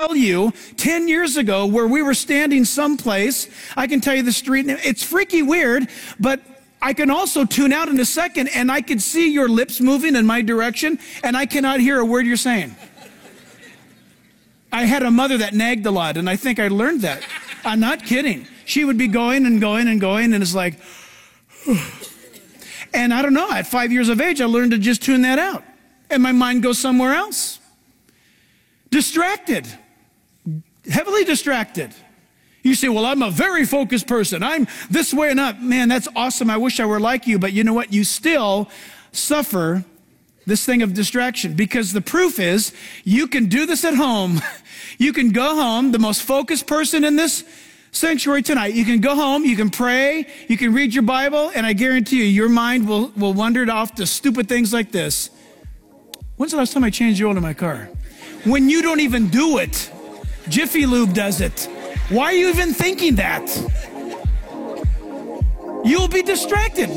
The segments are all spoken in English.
tell you 10 years ago where we were standing someplace. I can tell you the street. It's freaky weird, but I can also tune out in a second and I can see your lips moving in my direction and I cannot hear a word you're saying. I had a mother that nagged a lot and I think I learned that. I'm not kidding. She would be going and going and going and it's like, and I don't know, at 5 years of age, I learned to just tune that out. And my mind goes somewhere else. Distracted, heavily distracted. You say, well, I'm a very focused person. I'm this way and up. Man, that's awesome. I wish I were like you. But you know what? You still suffer this thing of distraction because the proof is you can do this at home. You can go home, the most focused person in this sanctuary tonight. You can go home, you can pray, you can read your Bible, and I guarantee you, your mind will wander off to stupid things like this. When's the last time I changed the oil in my car? When you don't even do it. Jiffy Lube does it. Why are you even thinking that? You'll be distracted.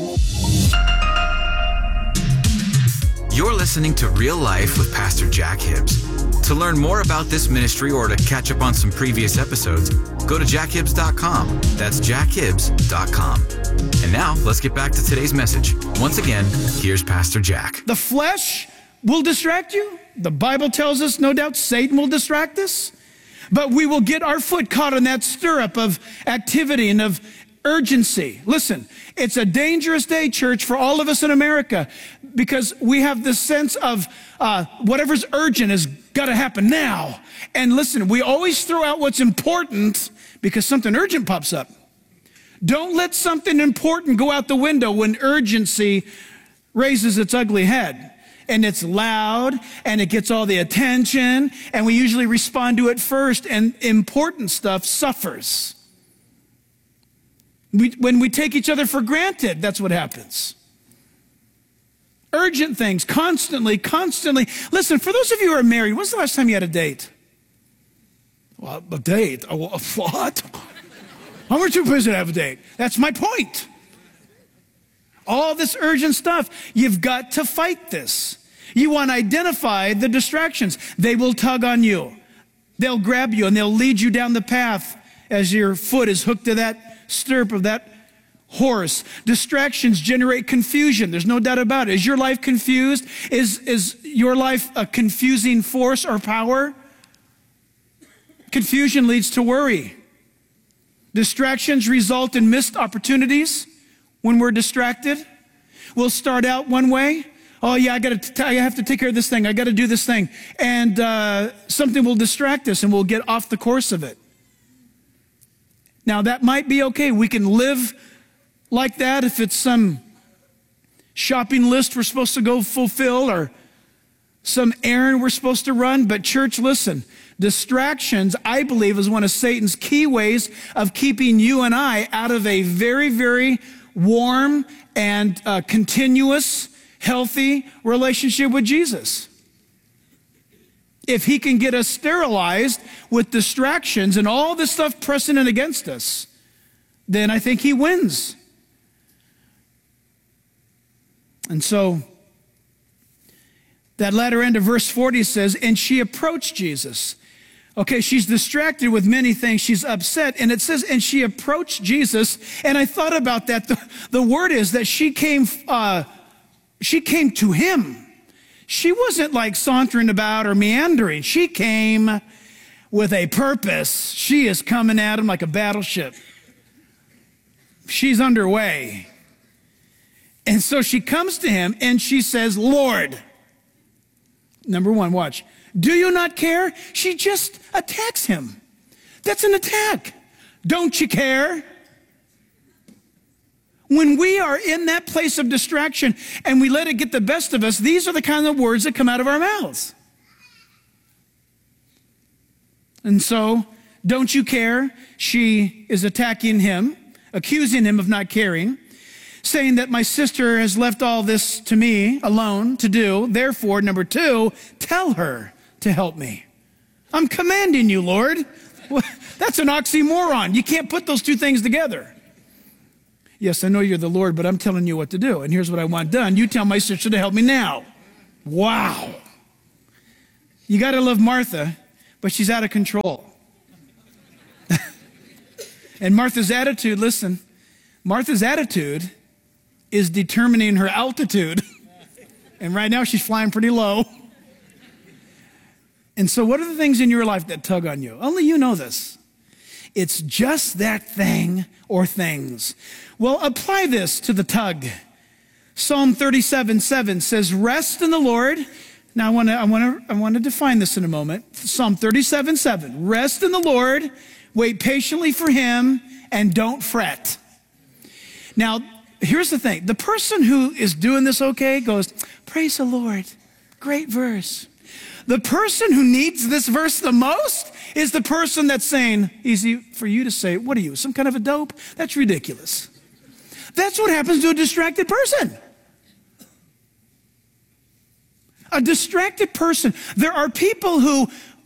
You're listening to Real Life with Pastor Jack Hibbs. To learn more about this ministry or to catch up on some previous episodes, go to jackhibbs.com. That's jackhibbs.com. And now, let's get back to today's message. Once again, here's Pastor Jack. The flesh will distract you. The Bible tells us, no doubt, Satan will distract us. But we will get our foot caught in that stirrup of activity and of urgency. Listen, it's a dangerous day, church, for all of us in America because we have this sense of whatever's urgent has got to happen now. And listen, we always throw out what's important because something urgent pops up. Don't let something important go out the window when urgency raises its ugly head. And it's loud, and it gets all the attention, and we usually respond to it first, and important stuff suffers. When we take each other for granted, that's what happens. Urgent things, constantly. Listen, for those of you who are married, when's the last time you had a date? Well, a date? What? How much you busy to have a date? That's my point. All this urgent stuff, you've got to fight this. You want to identify the distractions. They will tug on you. They'll grab you and they'll lead you down the path as your foot is hooked to that stirrup of that horse. Distractions generate confusion. There's no doubt about it. Is your life confused? Is your life a confusing force or power? Confusion leads to worry. Distractions result in missed opportunities. When we're distracted, we'll start out one way. Oh yeah, I have to take care of this thing. I got to do this thing. And something will distract us and we'll get off the course of it. Now that might be okay. We can live like that if it's some shopping list we're supposed to go fulfill or some errand we're supposed to run. But church, listen, distractions, I believe, is one of Satan's key ways of keeping you and I out of a very, very warm and continuous, healthy relationship with Jesus. If he can get us sterilized with distractions and all this stuff pressing in against us, then I think he wins. And so that latter end of verse 40 says, and she approached Jesus. Okay, she's distracted with many things. She's upset. And it says, and she approached Jesus. And I thought about that. The word is that she came to him. She wasn't like sauntering about or meandering. She came with a purpose. She is coming at him like a battleship. She's underway. And so she comes to him and she says, Lord. Number one, watch. Do you not care? She just attacks him. That's an attack. Don't you care? When we are in that place of distraction and we let it get the best of us, these are the kind of words that come out of our mouths. And so, don't you care? She is attacking him, accusing him of not caring, saying that my sister has left all this to me alone to do. Therefore, number two, tell her to help me. I'm commanding you, Lord. Well, that's an oxymoron. You can't put those two things together. Yes, I know you're the Lord, but I'm telling you what to do. And here's what I want done. You tell my sister to help me now. Wow. You got to love Martha, but she's out of control. And Martha's attitude, listen, Martha's attitude is determining her altitude. And right now she's flying pretty low. And so what are the things in your life that tug on you? Only you know this. It's just that thing or things. Well, apply this to the tug. Psalm 37:7 says, rest in the Lord. Now I want to define this in a moment. Psalm 37:7, rest in the Lord, wait patiently for him, and don't fret. Now, here's the thing. The person who is doing this okay goes, praise the Lord. Great verse. The person who needs this verse the most is the person that's saying, easy for you to say, what are you, some kind of a dope? That's ridiculous. That's what happens to a distracted person. A distracted person. There are people who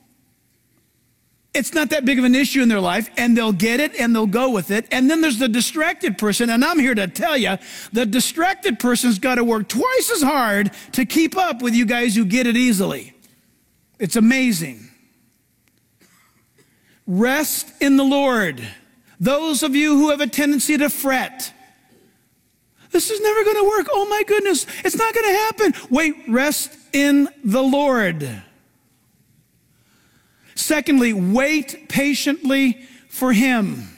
it's not that big of an issue in their life, and they'll get it and they'll go with it. And then there's the distracted person, and I'm here to tell you, the distracted person's got to work twice as hard to keep up with you guys who get it easily. It's amazing. Rest in the Lord. Those of you who have a tendency to fret, this is never going to work. Oh my goodness, it's not going to happen. Wait, rest in the Lord. Secondly, wait patiently for him.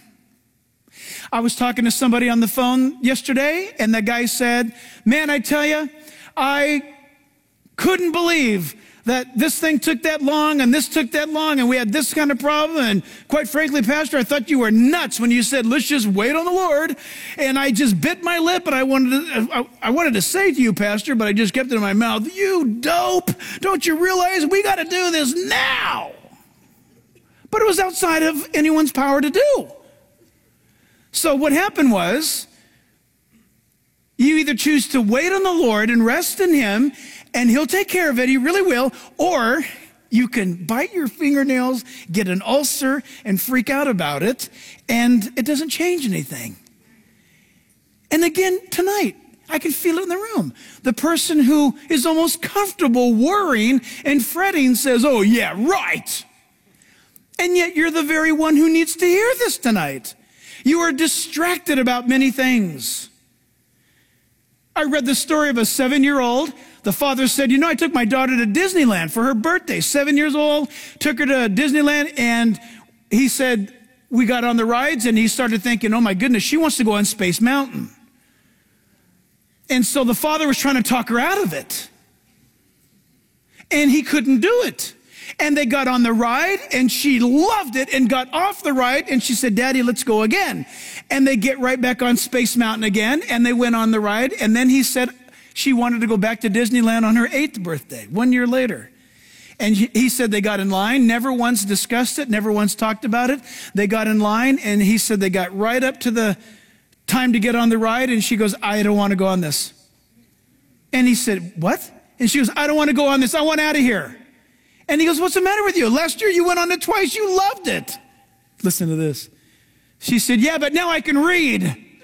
I was talking to somebody on the phone yesterday, and the guy said, man, I tell you, I couldn't believe that this thing took that long and this took that long and we had this kind of problem. And quite frankly, Pastor, I thought you were nuts when you said, let's just wait on the Lord. And I just bit my lip, and I wanted to say to you, Pastor, but I just kept it in my mouth. You dope. Don't you realize we got to do this now? But it was outside of anyone's power to do. So what happened was, you either choose to wait on the Lord and rest in him, and he'll take care of it, he really will, or you can bite your fingernails, get an ulcer, and freak out about it, and it doesn't change anything. And again, tonight, I can feel it in the room. The person who is almost comfortable worrying and fretting says, oh yeah, right. And yet you're the very one who needs to hear this tonight. You are distracted about many things. I read the story of a 7-year-old. The father said, I took my daughter to Disneyland for her birthday. 7 years old, took her to Disneyland, and he said, we got on the rides, and he started thinking, oh my goodness, she wants to go on Space Mountain. And so the father was trying to talk her out of it. And he couldn't do it. And they got on the ride, and she loved it and got off the ride, and she said, Daddy, let's go again. And they get right back on Space Mountain again, and they went on the ride, and then he said she wanted to go back to Disneyland on her 8th birthday, 1 year later. And he said they got in line, never once discussed it, never once talked about it. They got in line, and he said they got right up to the time to get on the ride, and she goes, I don't want to go on this. And he said, what? And she goes, I don't want to go on this. I want out of here. And he goes, what's the matter with you? Last year you went on it twice. You loved it. Listen to this. She said, yeah, but now I can read.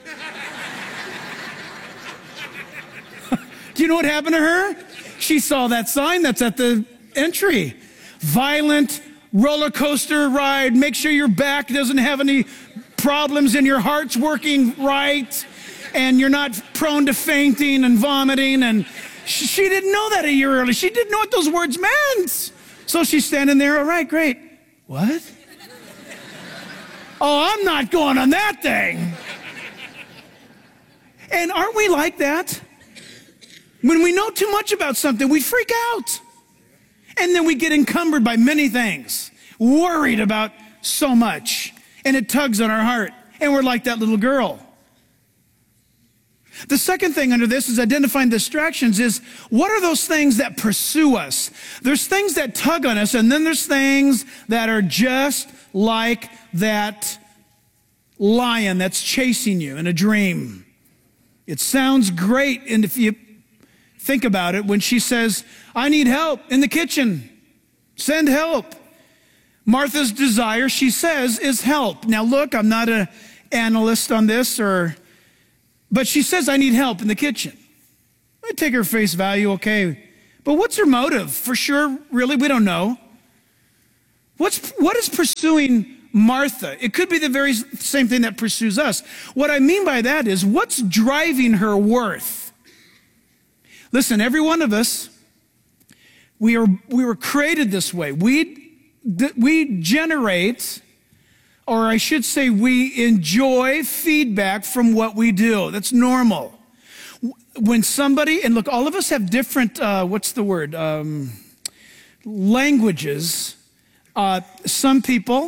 Do you know what happened to her? She saw that sign that's at the entry. Violent roller coaster ride. Make sure your back doesn't have any problems and your heart's working right. And you're not prone to fainting and vomiting. And she didn't know that a year earlier. She didn't know what those words meant. So she's standing there, all right, great. What? Oh, I'm not going on that thing. And aren't we like that? When we know too much about something, we freak out. And then we get encumbered by many things, worried about so much. And it tugs on our heart. And we're like that little girl. The second thing under this is identifying distractions is, what are those things that pursue us? There's things that tug on us, and then there's things that are just like that lion that's chasing you in a dream. It sounds great, and if you think about it, when she says, I need help in the kitchen, send help. Martha's desire, she says, is help. Now look, I'm not an analyst on this, but she says, I need help in the kitchen. I take her face value, okay. But what's her motive? For sure, really, we don't know. What is pursuing Martha? It could be the very same thing that pursues us. What I mean by that is, what's driving her worth? Listen, every one of us, we were created this way. We generate, or I should say we enjoy feedback from what we do. That's normal. When somebody, and look, all of us have different, languages. Some people,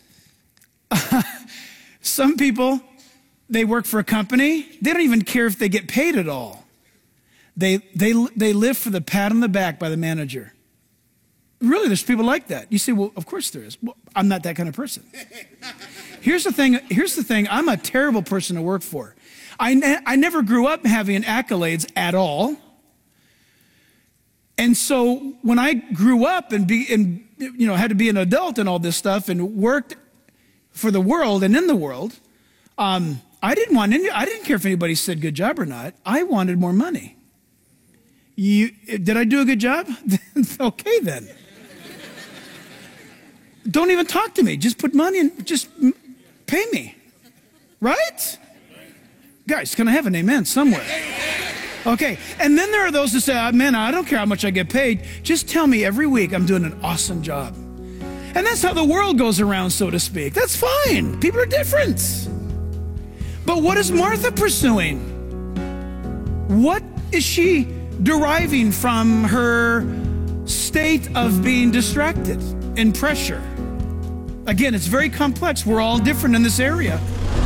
they work for a company. They don't even care if they get paid at all. They live for the pat on the back by the manager. Really, there's people like that. You say, well, of course there is. Well, I'm not that kind of person. Here's the thing. I'm a terrible person to work for. I never grew up having accolades at all. And so when I grew up and had to be an adult and all this stuff and worked for the world and in the world, I didn't care if anybody said good job or not. I wanted more money. Did I do a good job? Okay, then. Don't even talk to me. Just put money in, just pay me. Right? Guys, can I have an amen somewhere? Okay, and then there are those that say, man, I don't care how much I get paid. Just tell me every week I'm doing an awesome job. And that's how the world goes around, so to speak. That's fine. People are different. But what is Martha pursuing? What is she deriving from her state of being distracted and pressure? Again, it's very complex. We're all different in this area.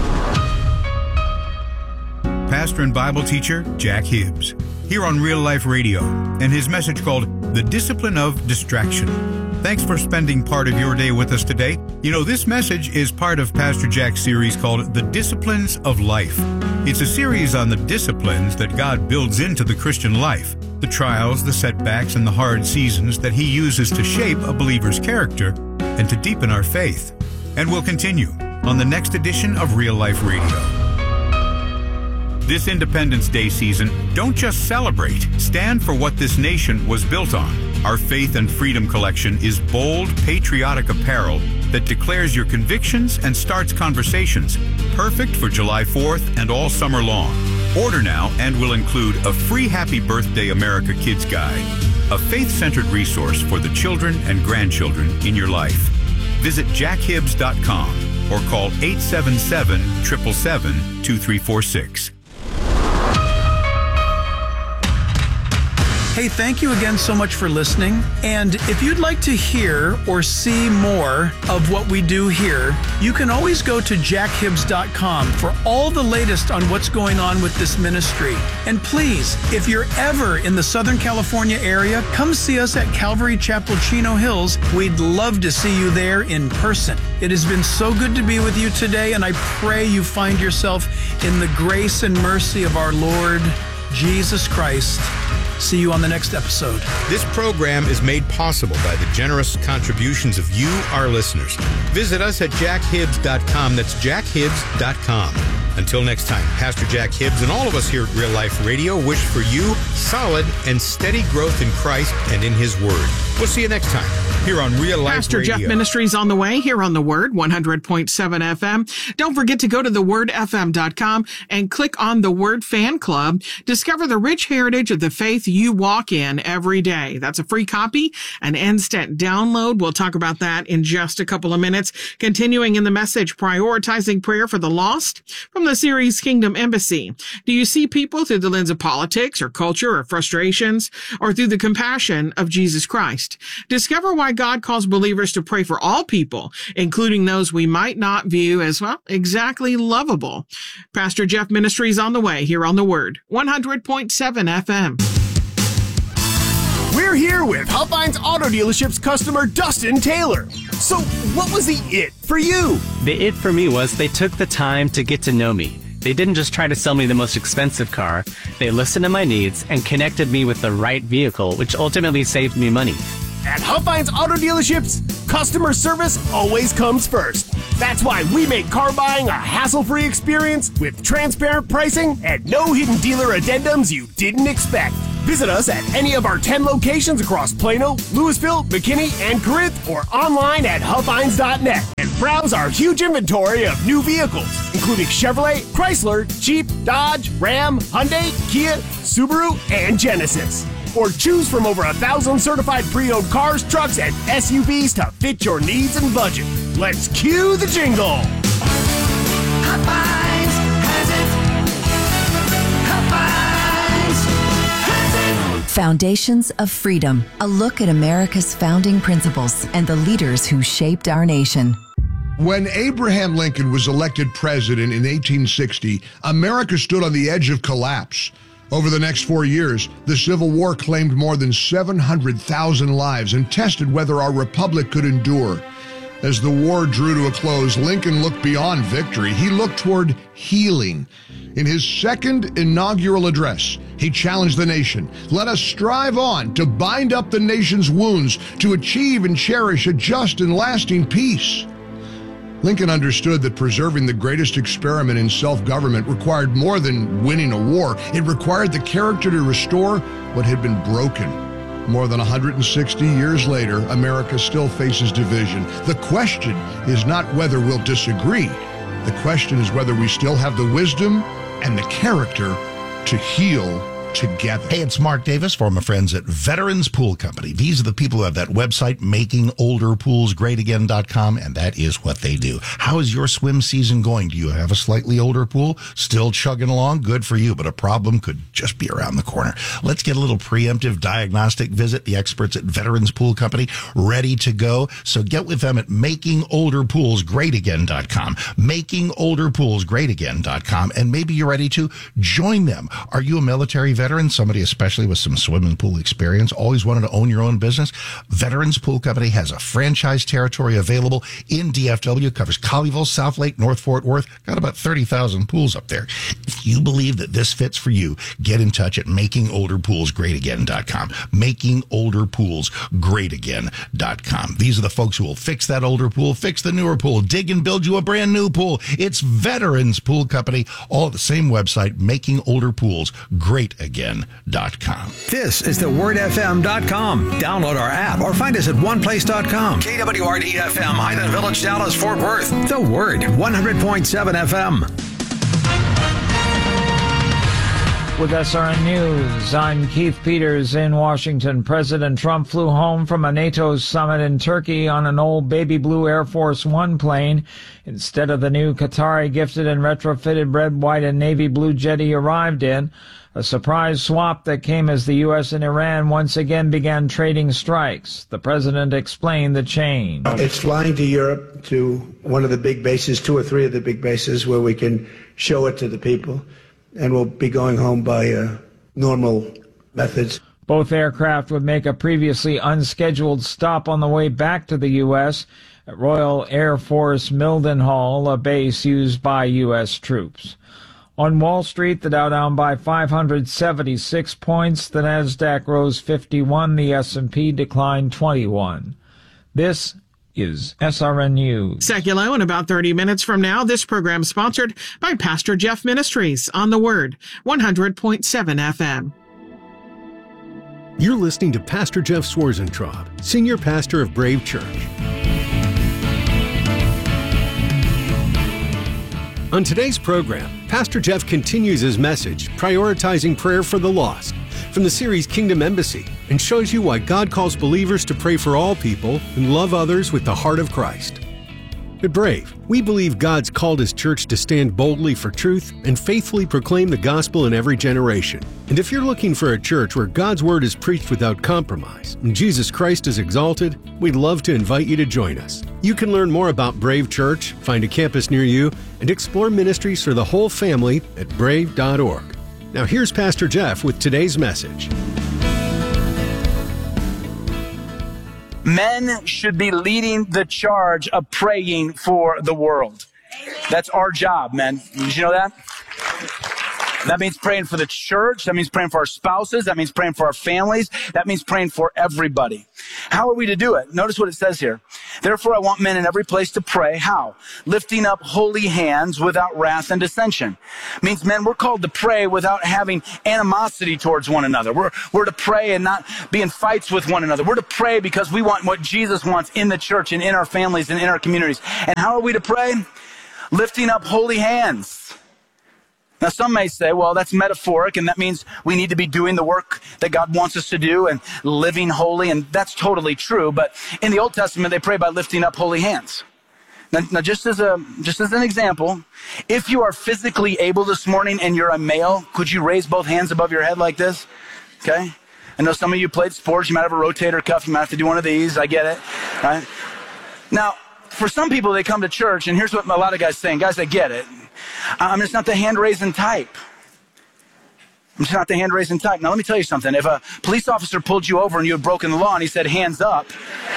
Pastor and Bible teacher Jack Hibbs, here on Real Life Radio, and his message called The Discipline of Distraction. Thanks for spending part of your day with us today. You know, this message is part of Pastor Jack's series called The Disciplines of Life. It's a series on the disciplines that God builds into the Christian life, the trials, the setbacks, and the hard seasons that He uses to shape a believer's character and to deepen our faith. And we'll continue on the next edition of Real Life Radio. This Independence Day season, don't just celebrate, stand for what this nation was built on. Our Faith and Freedom collection is bold, patriotic apparel that declares your convictions and starts conversations, perfect for July 4th and all summer long. Order now and will include a free Happy Birthday America Kids Guide, a faith-centered resource for the children and grandchildren in your life. Visit jackhibbs.com or call 877-777-2346. Hey, thank you again so much for listening. And if you'd like to hear or see more of what we do here, you can always go to jackhibbs.com for all the latest on what's going on with this ministry. And please, if you're ever in the Southern California area, come see us at Calvary Chapel, Chino Hills. We'd love to see you there in person. It has been so good to be with you today, and I pray you find yourself in the grace and mercy of our Lord Jesus Christ. See you on the next episode. This program is made possible by the generous contributions of you, our listeners. Visit us at jackhibbs.com. That's jackhibbs.com. Until next time, Pastor Jack Hibbs and all of us here at Real Life Radio wish for you solid and steady growth in Christ and in His Word. We'll see you next time here on Real Life Pastor Radio. Jeff Ministries on the way here on The Word, 100.7 FM. Don't forget to go to thewordfm.com and click on The Word Fan Club. Discover the rich heritage of the faith you walk in every day. That's a free copy, an instant download. We'll talk about that in just a couple of minutes. Continuing in the message, prioritizing prayer for the lost from the series Kingdom Embassy. Do you see people through the lens of politics or culture or frustrations, or through the compassion of Jesus Christ? Discover why God calls believers to pray for all people, including those we might not view as, well, exactly lovable. Pastor Jeff Ministries on the way here on The Word, 100.7 FM. We're here with Huffines Auto Dealership's customer, Dustin Taylor. So, what was the it for you? The it for me was they took the time to get to know me. They didn't just try to sell me the most expensive car. They listened to my needs and connected me with the right vehicle, which ultimately saved me money. At Huffines Auto Dealerships, customer service always comes first. That's why we make car buying a hassle-free experience with transparent pricing and no hidden dealer addendums you didn't expect. Visit us at any of our 10 locations across Plano, Louisville, McKinney, and Corinth, or online at huffines.net and browse our huge inventory of new vehicles, including Chevrolet, Chrysler, Jeep, Dodge, Ram, Hyundai, Kia, Subaru, and Genesis. Or choose from over 1,000 certified pre-owned cars, trucks, and SUVs to fit your needs and budget. Let's cue the jingle. Huffines has it. Foundations of Freedom, a look at America's founding principles and the leaders who shaped our nation. When Abraham Lincoln was elected president in 1860, America stood on the edge of collapse. Over the next 4 years, the Civil War claimed more than 700,000 lives and tested whether our republic could endure. As the war drew to a close, Lincoln looked beyond victory. He looked toward healing. In his second inaugural address, he challenged the nation. Let us strive on to bind up the nation's wounds, to achieve and cherish a just and lasting peace. Lincoln understood that preserving the greatest experiment in self-government required more than winning a war. It required the character to restore what had been broken. More than 160 years later, America still faces division. The question is not whether we'll disagree. The question is whether we still have the wisdom and the character to heal together. Hey, it's Mark Davis for my friends at Veterans Pool Company. These are the people who have that website, makingolderpoolsgreatagain.com, and that is what they do. How is your swim season going? Do you have a slightly older pool? Still chugging along? Good for you, but a problem could just be around the corner. Let's get a little preemptive diagnostic visit. The experts at Veterans Pool Company ready to go. So get with them at makingolderpoolsgreatagain.com, makingolderpoolsgreatagain.com, and maybe you're ready to join them. Are you a military veteran? Somebody especially with some swimming pool experience, always wanted to own your own business? Veterans Pool Company has a franchise territory available in DFW, covers Colleyville, South Lake, North Fort Worth, got about 30,000 pools up there. If you believe that this fits for you, get in touch at makingolderpoolsgreatagain.com, makingolderpoolsgreatagain.com. These are the folks who will fix that older pool, fix the newer pool, dig and build you a brand new pool. It's Veterans Pool Company, all at the same website, makingolderpoolsgreatagain.com. This is thewordfm.com. Download our app or find us at oneplace.com. KWRD-FM, Highland Village, Dallas, Fort Worth. The Word, 100.7 FM. With SRN News, I'm Keith Peters in Washington. President Trump flew home from a NATO summit in Turkey on an old baby blue Air Force One plane instead of the new Qatari gifted and retrofitted red, white, and navy blue jet he arrived in. A surprise swap that came as the U.S. and Iran once again began trading strikes. The president explained the change. It's flying to Europe, to one of the big bases, 2 or 3 of the big bases, where we can show it to the people. And we'll be going home by normal methods. Both aircraft would make a previously unscheduled stop on the way back to the U.S. at Royal Air Force Mildenhall, a base used by U.S. troops. On Wall Street, the Dow down by 576 points, the Nasdaq rose 51, the S&P declined 21. This is SRN News. Seculo in about 30 minutes from now. This program sponsored by Pastor Jeff Ministries on The Word, 100.7 FM. You're listening to Pastor Jeff Swarzentraub, Senior Pastor of Brave Church. On today's program, Pastor Jeff continues his message, prioritizing prayer for the lost, from the series Kingdom Embassy, and shows you why God calls believers to pray for all people and love others with the heart of Christ. At Brave, we believe God's called His church to stand boldly for truth and faithfully proclaim the gospel in every generation. And if you're looking for a church where God's word is preached without compromise and Jesus Christ is exalted, we'd love to invite you to join us. You can learn more about Brave Church, find a campus near you, and explore ministries for the whole family at brave.org. Now here's Pastor Jeff with today's message. Men should be leading the charge of praying for the world. That's our job, men. Did you know that? That means praying for the church. That means praying for our spouses. That means praying for our families. That means praying for everybody. How are we to do it? Notice what it says here. Therefore, I want men in every place to pray. How? Lifting up holy hands without wrath and dissension. Means, men, we're called to pray without having animosity towards one another. We're to pray and not be in fights with one another. We're to pray because we want what Jesus wants in the church and in our families and in our communities. And how are we to pray? Lifting up holy hands. Now, some may say, well, that's metaphoric, and that means we need to be doing the work that God wants us to do and living holy, and that's totally true. But in the Old Testament, they pray by lifting up holy hands. Now just as an example, if you are physically able this morning and you're a male, could you raise both hands above your head like this? Okay? I know some of you played sports. You might have a rotator cuff. You might have to do one of these. I get it. Right? Now, for some people, they come to church, and here's what a lot of guys saying. Guys, I get it. I'm just not the hand-raising type. I'm just not the hand-raising type. Now, let me tell you something. If a police officer pulled you over and you had broken the law and he said, hands up,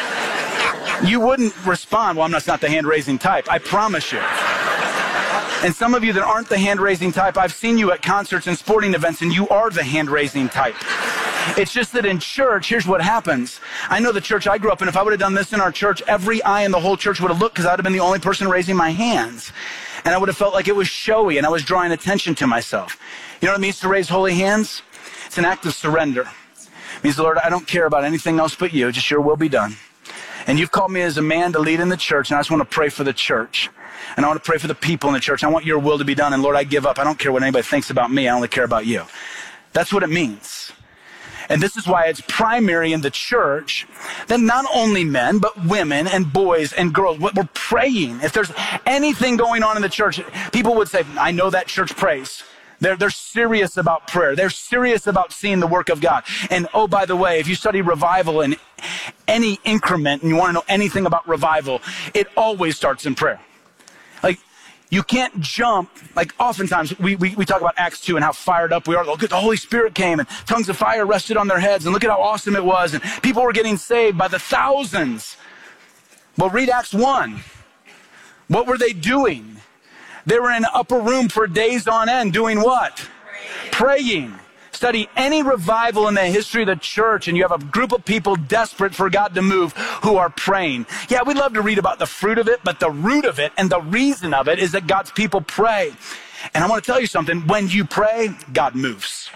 you wouldn't respond, well, I'm just not the hand-raising type. I promise you. And some of you that aren't the hand-raising type, I've seen you at concerts and sporting events, and you are the hand-raising type. It's just that in church, here's what happens. I know the church I grew up in, if I would have done this in our church, every eye in the whole church would have looked because I would have been the only person raising my hands. And I would have felt like it was showy and I was drawing attention to myself. You know what it means to raise holy hands? It's an act of surrender. It means, Lord, I don't care about anything else but you, just your will be done. And you've called me as a man to lead in the church, and I just want to pray for the church. And I want to pray for the people in the church. I want your will to be done. And Lord, I give up. I don't care what anybody thinks about me. I only care about you. That's what it means. And this is why it's primary in the church that not only men, but women and boys and girls, we're praying. If there's anything going on in the church, people would say, I know that church prays. They're serious about prayer. They're serious about seeing the work of God. And oh, by the way, if you study revival in any increment and you want to know anything about revival, it always starts in prayer. Like, you can't jump, like oftentimes we talk about Acts 2 and how fired up we are. Look, the Holy Spirit came and tongues of fire rested on their heads and look at how awesome it was. And people were getting saved by the thousands. Well, read Acts 1. What were they doing? They were in an upper room for days on end doing what? Praying. Study any revival in the history of the church and you have a group of people desperate for God to move who are praying. Yeah, we'd love to read about the fruit of it, but the root of it and the reason of it is that God's people pray. And I want to tell you something. When you pray, God moves.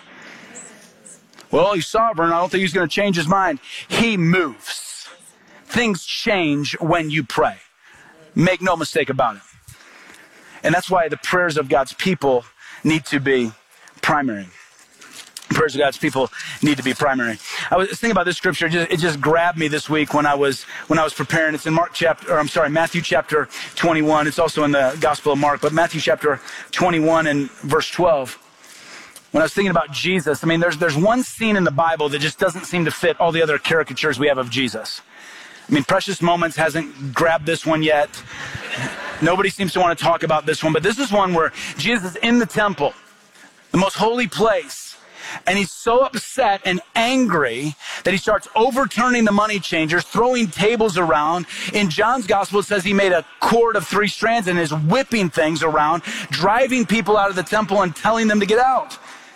Well, he's sovereign. I don't think he's going to change his mind. He moves. Things change when you pray. Make no mistake about it. And that's why the prayers of God's people need to be primary. Prayers of God's people need to be primary. I was thinking about this scripture. It just grabbed me this week when I was preparing. It's in Matthew chapter 21. It's also in the Gospel of Mark, but Matthew chapter 21 and verse 12. When I was thinking about Jesus, I mean, there's one scene in the Bible that just doesn't seem to fit all the other caricatures we have of Jesus. I mean, Precious Moments hasn't grabbed this one yet. Nobody seems to want to talk about this one, but this is one where Jesus is in the temple, the most holy place. And he's so upset and angry that he starts overturning the money changers, throwing tables around. In John's gospel, it says he made a cord of 3 strands and is whipping things around, driving people out of the temple and telling them to get out.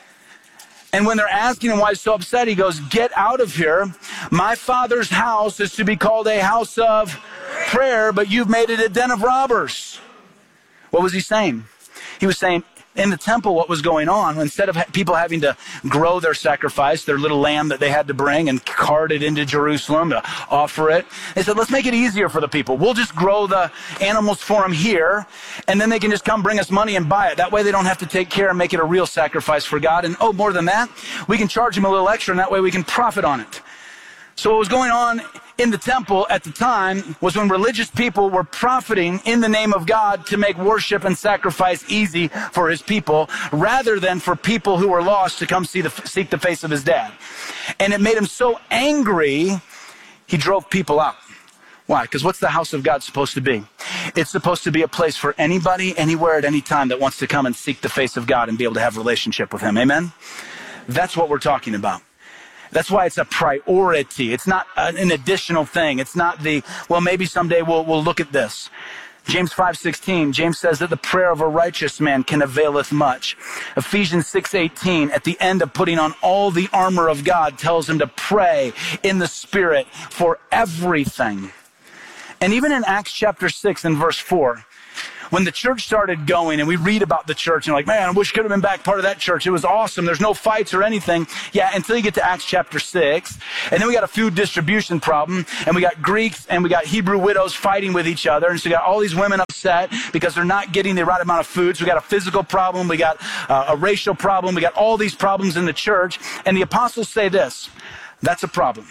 And when they're asking him why he's so upset, he goes, get out of here. My Father's house is to be called a house of prayer, but you've made it a den of robbers. What was he saying? He was saying, in the temple, what was going on, instead of people having to grow their sacrifice, their little lamb that they had to bring and cart it into Jerusalem to offer it, they said, let's make it easier for the people. We'll just grow the animals for them here, and then they can just come bring us money and buy it. That way they don't have to take care and make it a real sacrifice for God. And oh, more than that, we can charge them a little extra, and that way we can profit on it. So what was going on in the temple at the time was when religious people were profiting in the name of God to make worship and sacrifice easy for his people, rather than for people who were lost to come seek the face of his dad. And it made him so angry, he drove people out. Why? Because what's the house of God supposed to be? It's supposed to be a place for anybody, anywhere, at any time that wants to come and seek the face of God and be able to have a relationship with him. Amen? That's what we're talking about. That's why it's a priority. It's not an additional thing. It's not well, maybe someday we'll look at this. James 5:16, James says that the prayer of a righteous man can availeth much. Ephesians 6:18, at the end of putting on all the armor of God, tells him to pray in the Spirit for everything. And even in Acts chapter 6 and verse 4, when the church started going and we read about the church and like, man, I wish I could have been back part of that church. It was awesome. There's no fights or anything. Yeah, until you get to Acts chapter 6. And then we got a food distribution problem. And we got Greeks and we got Hebrew widows fighting with each other. And so we got all these women upset because they're not getting the right amount of food. So we got a physical problem. We got a racial problem. We got all these problems in the church. And the apostles say this, that's a problem.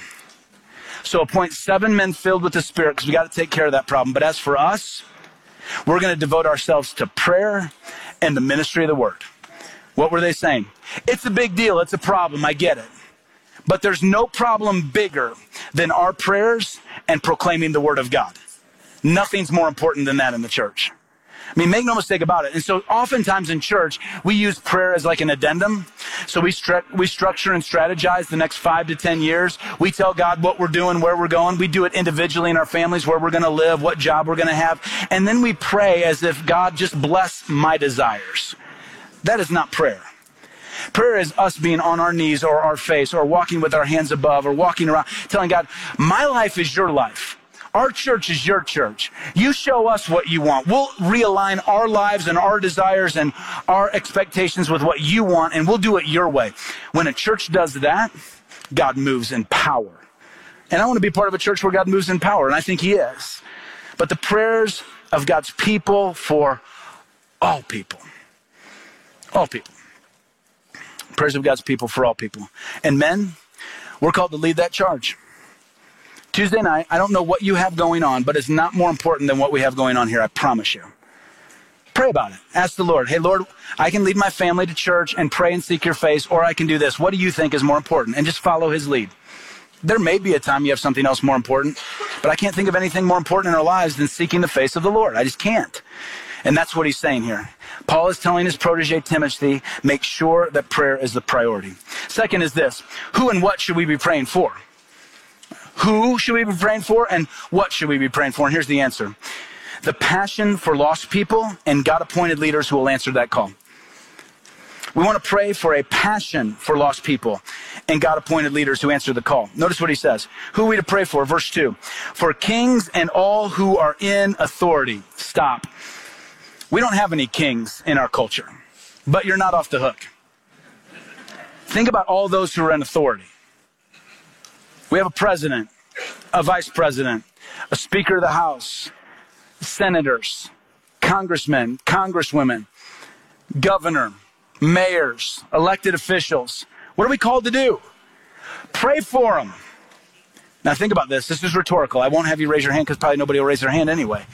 So appoint 7 men filled with the Spirit because we got to take care of that problem. But as for us, we're going to devote ourselves to prayer and the ministry of the word. What were they saying? It's a big deal. It's a problem. I get it. But there's no problem bigger than our prayers and proclaiming the word of God. Nothing's more important than that in the church. I mean, make no mistake about it. And so oftentimes in church, we use prayer as like an addendum. So we structure and strategize the next 5 to 10 years. We tell God what we're doing, where we're going. We do it individually in our families, where we're going to live, what job we're going to have. And then we pray as if God just bless my desires. That is not prayer. Prayer is us being on our knees or our face or walking with our hands above or walking around telling God, my life is your life. Our church is your church. You show us what you want. We'll realign our lives and our desires and our expectations with what you want, and we'll do it your way. When a church does that, God moves in power. And I want to be part of a church where God moves in power, and I think he is. But the prayers of God's people for all people. All people. Prayers of God's people for all people. And men, we're called to lead that charge. Tuesday night, I don't know what you have going on, but it's not more important than what we have going on here, I promise you. Pray about it. Ask the Lord, hey, Lord, I can lead my family to church and pray and seek your face, or I can do this. What do you think is more important? And just follow his lead. There may be a time you have something else more important, but I can't think of anything more important in our lives than seeking the face of the Lord. I just can't. And that's what he's saying here. Paul is telling his protege, Timothy, make sure that prayer is the priority. Second is this, who and what should we be praying for? Who should we be praying for and what should we be praying for? And here's the answer. The passion for lost people and God-appointed leaders who will answer that call. We want to pray for a passion for lost people and God-appointed leaders who answer the call. Notice what he says. Who are we to pray for? Verse 2. For kings and all who are in authority. Stop. We don't have any kings in our culture, but you're not off the hook. Think about all those who are in authority. We have a president, a vice president, a speaker of the House, senators, congressmen, congresswomen, governor, mayors, elected officials. What are we called to do? Pray for them. Now think about this. This is rhetorical. I won't have you raise your hand because probably nobody will raise their hand anyway.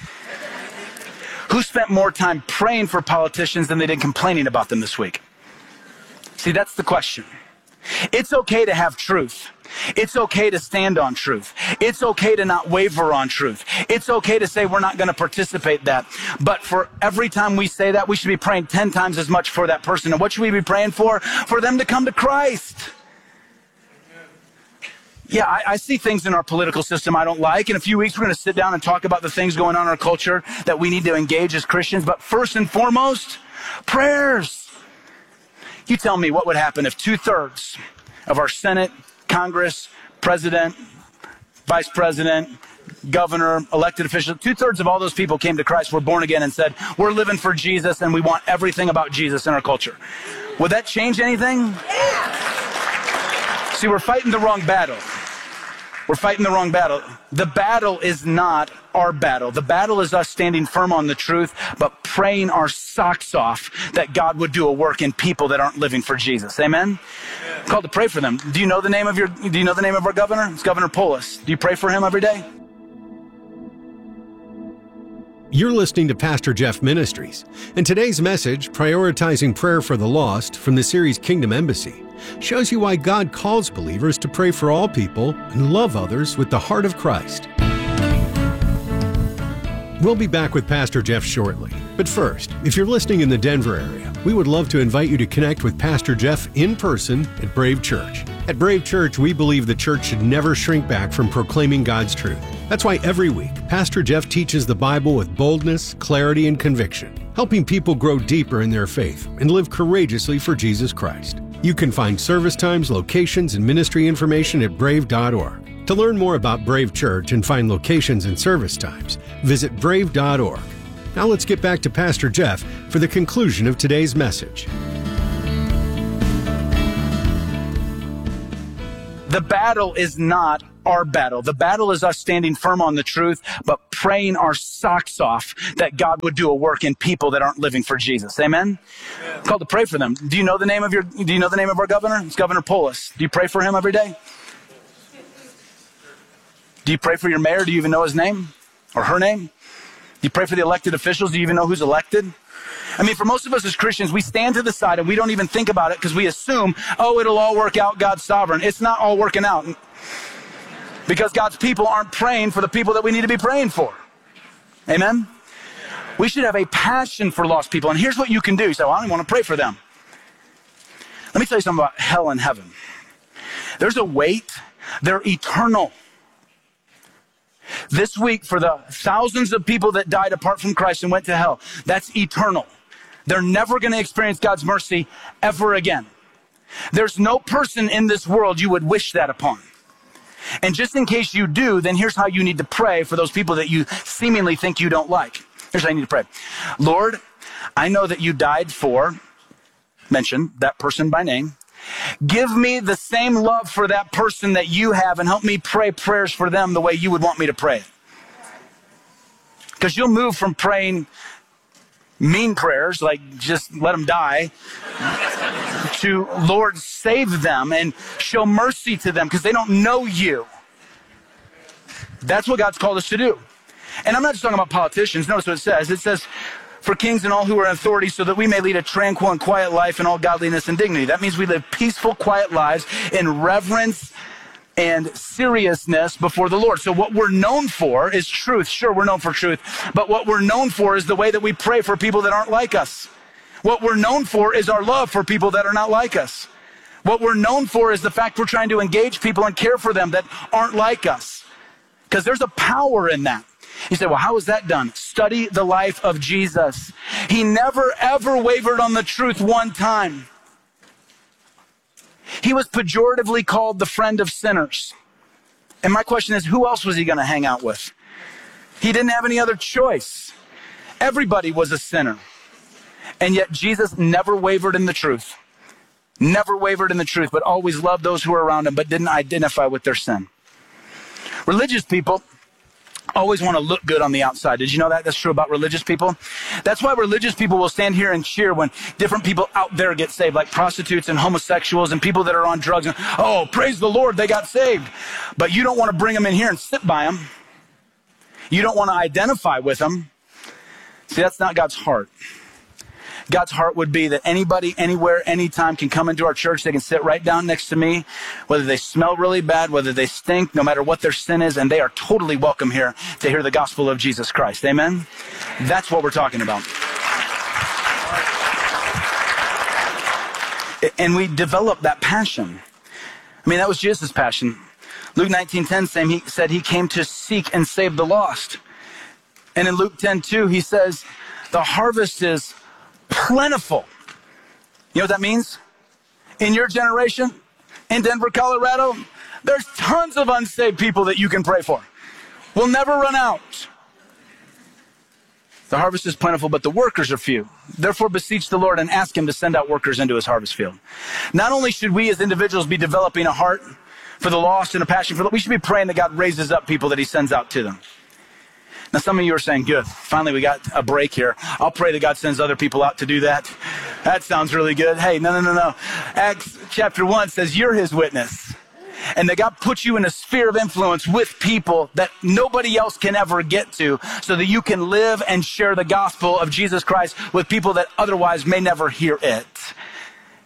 Who spent more time praying for politicians than they did complaining about them this week? See, that's the question. It's okay to have truth. It's okay to stand on truth. It's okay to not waver on truth. It's okay to say we're not going to participate that. But for every time we say that, we should be praying 10 times as much for that person. And what should we be praying for? For them to come to Christ. Yeah, I see things in our political system I don't like. In a few weeks, we're going to sit down and talk about the things going on in our culture that we need to engage as Christians. But first and foremost, prayers. You tell me what would happen if 2/3 of our Senate, Congress, president, vice president, governor, elected official, 2/3 of all those people came to Christ, were born again and said, we're living for Jesus and we want everything about Jesus in our culture. Would that change anything? See, we're fighting the wrong battle. We're fighting the wrong battle. The battle is not our battle. The battle is us standing firm on the truth, but praying our socks off that God would do a work in people that aren't living for Jesus. Amen? I'm called to pray for them. Do you know the name of our governor? It's Governor Polis. Do you pray for him every day? You're listening to Pastor Jeff Ministries, and today's message, Prioritizing Prayer for the Lost, from the series Kingdom Embassy, shows you why God calls believers to pray for all people and love others with the heart of Christ. We'll be back with Pastor Jeff shortly. But first, if you're listening in the Denver area, we would love to invite you to connect with Pastor Jeff in person at Brave Church. At Brave Church, we believe the church should never shrink back from proclaiming God's truth. That's why every week, Pastor Jeff teaches the Bible with boldness, clarity, and conviction, helping people grow deeper in their faith and live courageously for Jesus Christ. You can find service times, locations, and ministry information at brave.org. To learn more about Brave Church and find locations and service times, visit brave.org. Now let's get back to Pastor Jeff for the conclusion of today's message. The battle is not our battle. The battle is us standing firm on the truth, but praying our socks off that God would do a work in people that aren't living for Jesus. Amen? I'm called to pray for them. Do you know the name of our governor? It's Governor Polis. Do you pray for him every day? Do you pray for your mayor? Do you even know his name or her name? Do you pray for the elected officials? Do you even know who's elected? I mean, for most of us as Christians, we stand to the side and we don't even think about it because we assume, oh, it'll all work out. God's sovereign. It's not all working out because God's people aren't praying for the people that we need to be praying for. Amen? We should have a passion for lost people. And here's what you can do. You say, well, I don't even want to pray for them. Let me tell you something about hell and heaven. There's a weight. They're eternal. This week, for the thousands of people that died apart from Christ and went to hell, that's eternal. They're never going to experience God's mercy ever again. There's no person in this world you would wish that upon. And just in case you do, then here's how you need to pray for those people that you seemingly think you don't like. Here's how you need to pray. Lord, I know that you died for, mention that person by name. Give me the same love for that person that you have and help me pray prayers for them the way you would want me to pray. Because you'll move from praying mean prayers, like just let them die, to Lord, save them and show mercy to them because they don't know you. That's what God's called us to do. And I'm not just talking about politicians. Notice what it says. It says, for kings and all who are in authority, so that we may lead a tranquil and quiet life in all godliness and dignity. That means we live peaceful, quiet lives in reverence and seriousness before the Lord. So what we're known for is truth. Sure, we're known for truth, but what we're known for is the way that we pray for people that aren't like us. What we're known for is our love for people that are not like us. What we're known for is the fact we're trying to engage people and care for them that aren't like us. Because there's a power in that. You say, well, how is that done? Study the life of Jesus. He never, ever wavered on the truth one time. He was pejoratively called the friend of sinners. And my question is, who else was he going to hang out with? He didn't have any other choice. Everybody was a sinner. And yet Jesus never wavered in the truth. Never wavered in the truth, but always loved those who were around him, but didn't identify with their sin. Religious people always want to look good on the outside. Did you know that? That's true about religious people. That's why religious people will stand here and cheer when different people out there get saved, like prostitutes and homosexuals and people that are on drugs. And, oh, praise the Lord, they got saved. But you don't want to bring them in here and sit by them. You don't want to identify with them. See, that's not God's heart. God's heart would be that anybody, anywhere, anytime can come into our church. They can sit right down next to me, whether they smell really bad, whether they stink, no matter what their sin is, and they are totally welcome here to hear the gospel of Jesus Christ. Amen? That's what we're talking about. And we develop that passion. I mean, that was Jesus' passion. Luke 19:10 said he came to seek and save the lost. And in Luke 10:2, he says, the harvest is plentiful. You know what that means? In your generation, in Denver, Colorado, there's tons of unsaved people that you can pray for. We'll never run out. The harvest is plentiful, but the workers are few. Therefore, beseech the Lord and ask him to send out workers into his harvest field. Not only should we as individuals be developing a heart for the lost and a passion for the, we should be praying that God raises up people that he sends out to them. Now, some of you are saying, good, finally we got a break here. I'll pray that God sends other people out to do that. That sounds really good. Hey, no. Acts chapter 1 says you're his witness. And that God puts you in a sphere of influence with people that nobody else can ever get to so that you can live and share the gospel of Jesus Christ with people that otherwise may never hear it.